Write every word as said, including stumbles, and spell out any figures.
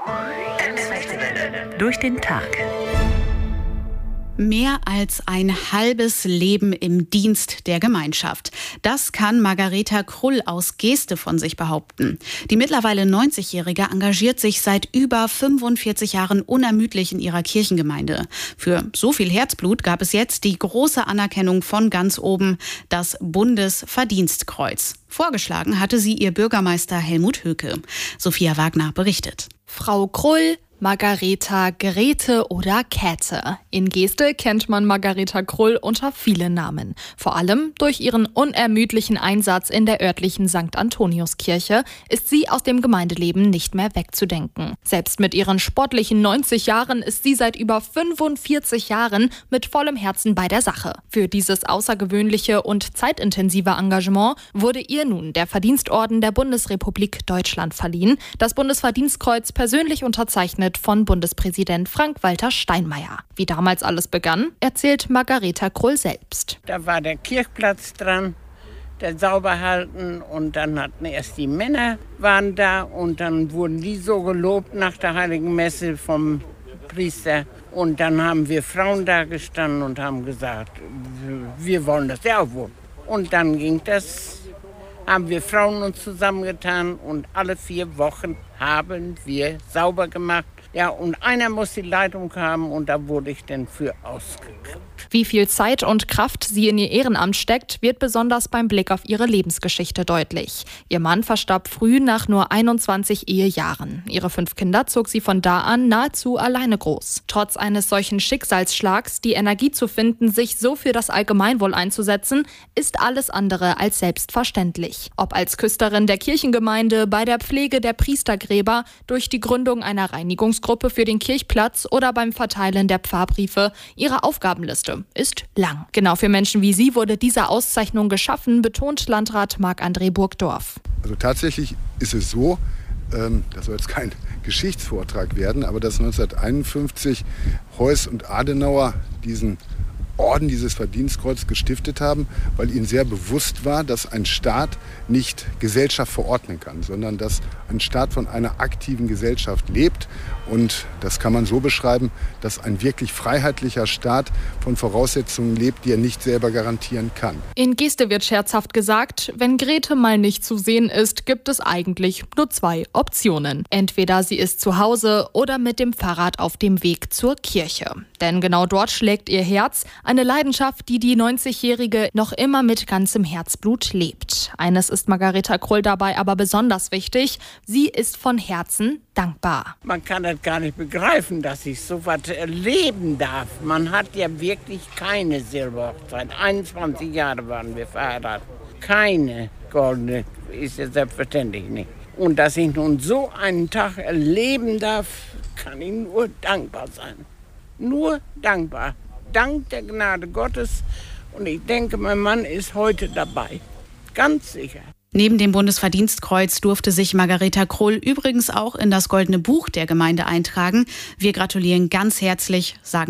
Durch den Tag. Mehr als ein halbes Leben im Dienst der Gemeinschaft. Das kann Margareta Krull aus Geeste von sich behaupten. Die mittlerweile neunzigjährige engagiert sich seit über fünfundvierzig Jahren unermüdlich in ihrer Kirchengemeinde. Für so viel Herzblut gab es jetzt die große Anerkennung von ganz oben, das Bundesverdienstkreuz. Vorgeschlagen hatte sie ihr Bürgermeister Helmut Höcke. Sophia Wagner berichtet. Frau Krull, Margareta, Grete oder Käthe. In Geeste kennt man Margareta Krull unter vielen Namen. Vor allem durch ihren unermüdlichen Einsatz in der örtlichen Sankt Antoniuskirche ist sie aus dem Gemeindeleben nicht mehr wegzudenken. Selbst mit ihren sportlichen neunzig Jahren ist sie seit über fünfundvierzig Jahren mit vollem Herzen bei der Sache. Für dieses außergewöhnliche und zeitintensive Engagement wurde ihr nun der Verdienstorden der Bundesrepublik Deutschland verliehen, das Bundesverdienstkreuz persönlich unterzeichnet von Bundespräsident Frank-Walter Steinmeier. Wie damals alles begann, erzählt Margareta Krull selbst. Da war der Kirchplatz dran, der sauber halten, und dann hatten erst die Männer waren da und dann wurden die so gelobt nach der Heiligen Messe vom Priester. Und dann haben wir Frauen da gestanden und haben gesagt, wir wollen das ja auch wohl. Und dann ging das, haben wir Frauen uns zusammengetan und alle vier Wochen haben wir sauber gemacht. Ja, und einer muss die Leitung haben und da wurde ich dann für ausgekriegt. Wie viel Zeit und Kraft sie in ihr Ehrenamt steckt, wird besonders beim Blick auf ihre Lebensgeschichte deutlich. Ihr Mann verstarb früh nach nur einundzwanzig Ehejahren. Ihre fünf Kinder zog sie von da an nahezu alleine groß. Trotz eines solchen Schicksalsschlags die Energie zu finden, sich so für das Allgemeinwohl einzusetzen, ist alles andere als selbstverständlich. Ob als Küsterin der Kirchengemeinde, bei der Pflege der Priestergräber, durch die Gründung einer Reinigungsgruppe für den Kirchplatz oder beim Verteilen der Pfarrbriefe, ihre Aufgabenliste ist lang. Genau für Menschen wie sie wurde diese Auszeichnung geschaffen, betont Landrat Marc-André Burgdorf. Also tatsächlich ist es so, ähm, das soll jetzt kein Geschichtsvortrag werden, aber dass neunzehnhunderteinundfünfzig Heuss und Adenauer diesen Orden, dieses Verdienstkreuz gestiftet haben, weil ihnen sehr bewusst war, dass ein Staat nicht Gesellschaft verordnen kann, sondern dass ein Staat von einer aktiven Gesellschaft lebt. Und das kann man so beschreiben, dass ein wirklich freiheitlicher Staat von Voraussetzungen lebt, die er nicht selber garantieren kann. In Geeste wird scherzhaft gesagt, wenn Grete mal nicht zu sehen ist, gibt es eigentlich nur zwei Optionen. Entweder sie ist zu Hause oder mit dem Fahrrad auf dem Weg zur Kirche. Denn genau dort schlägt ihr Herz, eine Leidenschaft, die die neunzigjährige noch immer mit ganzem Herzblut lebt. Eines ist Margareta Krull dabei aber besonders wichtig: Sie ist von Herzen dankbar. Man kann das gar nicht begreifen, dass ich so was erleben darf. Man hat ja wirklich keine Silberhochzeit. einundzwanzig Jahre waren wir verheiratet. Keine goldene, ist ja selbstverständlich nicht. Und dass ich nun so einen Tag erleben darf, kann ich nur dankbar sein. Nur dankbar. Dank der Gnade Gottes. Und ich denke, mein Mann ist heute dabei. Ganz sicher. Neben dem Bundesverdienstkreuz durfte sich Margareta Krull übrigens auch in das Goldene Buch der Gemeinde eintragen. Wir gratulieren ganz herzlich, sagen